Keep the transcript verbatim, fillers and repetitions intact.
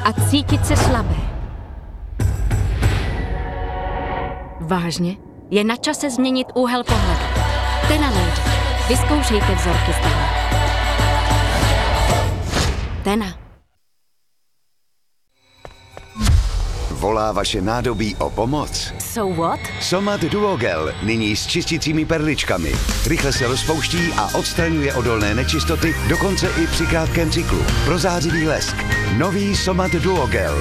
a cítit se slabé. Vážně? Je na čase změnit úhel pohledu. Tenalejře. Vyzkoušejte vzorky z Tena. Tena. Volá vaše nádobí o pomoc? So what? Somat Duogel, nyní s čistícími perličkami. Rychle se rozpouští a odstraňuje odolné nečistoty, dokonce i při krátkém cyklu. Prozářivý lesk. Nový Somat Duogel.